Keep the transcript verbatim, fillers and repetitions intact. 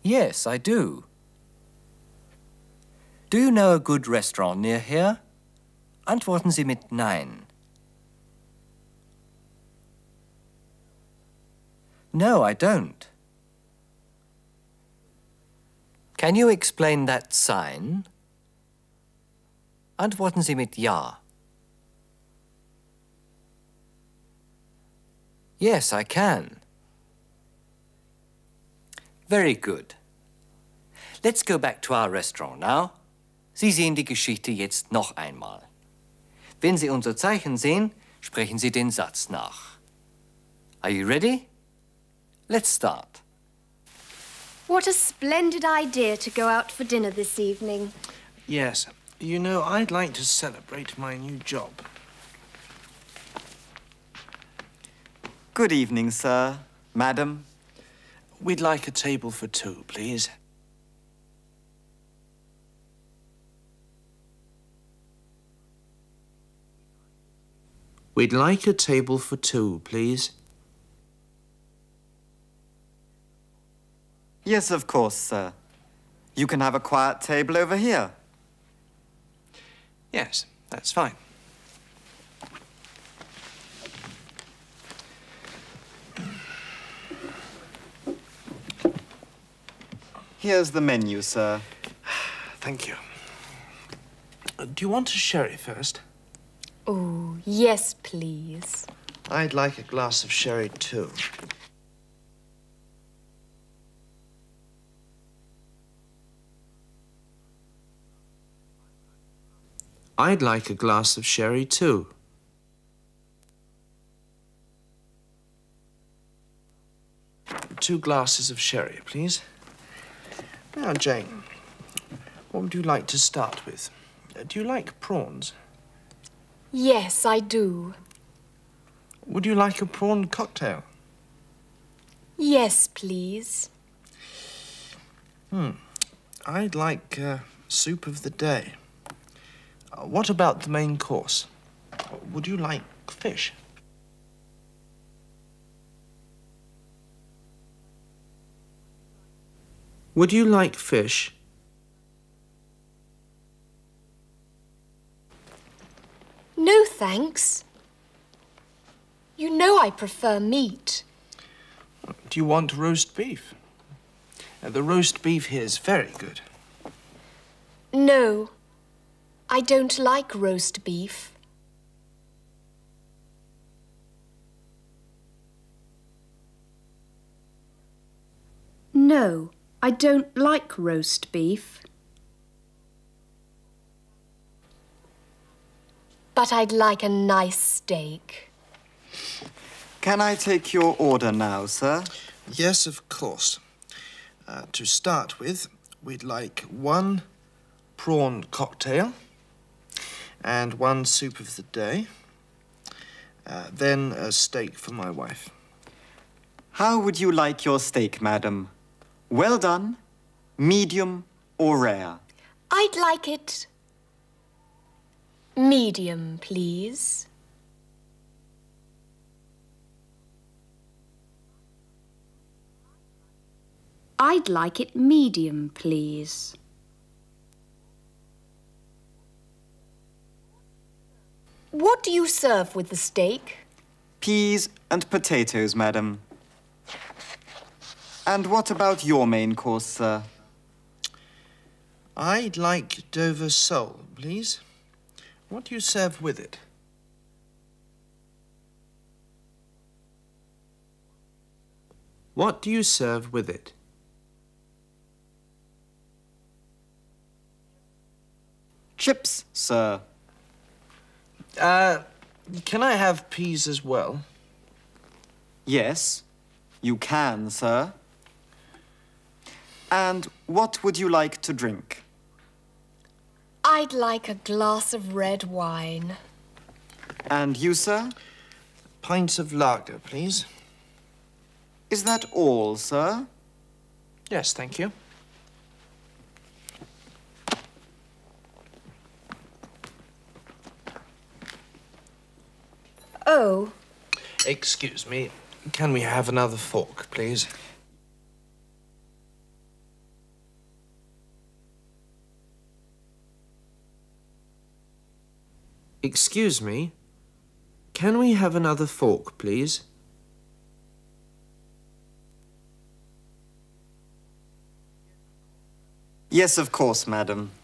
Yes, I do. Do you know a good restaurant near here? Antworten Sie mit Nein. No, I don't. Can you explain that sign? Antworten Sie mit Ja. Yes, I can. Very good. Let's go back to our restaurant now. Sie sehen die Geschichte jetzt noch einmal. Wenn Sie unser Zeichen sehen, sprechen Sie den Satz nach. Are you ready? Let's start. What a splendid idea to go out for dinner this evening. Yes. You know, I'd like to celebrate my new job. Good evening, sir. Madam. We'd like a table for two, please. We'd like a table for two, please. Yes, of course, sir. You can have a quiet table over here. Yes, that's fine. Here's the menu, sir. Thank you. Uh, do you want a sherry first? Oh, yes, please. I'd like a glass of sherry, too. I'd like a glass of sherry, too. Two glasses of sherry, please. Now, Jane, what would you like to start with? Uh, do you like prawns? Yes, I do. Would you like a prawn cocktail? Yes, please. Hmm. I'd like uh, soup of the day. Uh, what about the main course? Uh, would you like fish? Would you like fish? No, thanks. You know I prefer meat. Do you want roast beef? Uh, the roast beef here is very good. No, I don't like roast beef. No, I don't like roast beef. But I'd like a nice steak. Can I take your order now, sir? Yes, of course. Uh, to start with, we'd like one prawn cocktail and one soup of the day. Uh, then a steak for my wife. How would you like your steak, madam? Well done, medium, or rare? I'd like it medium, please. I'd like it medium, please. What do you serve with the steak? Peas and potatoes, madam. And what about your main course, sir? I'd like Dover sole, please. What do you serve with it? What do you serve with it? Chips, sir. Uh, can I have peas as well? Yes, you can, sir. And what would you like to drink? I'd like a glass of red wine. And you, sir? Pints of lager, please. Is that all, sir? Yes, thank you. Oh. Excuse me. Can we have another fork, please? Excuse me. Can we have another fork, please? Yes, of course, madam.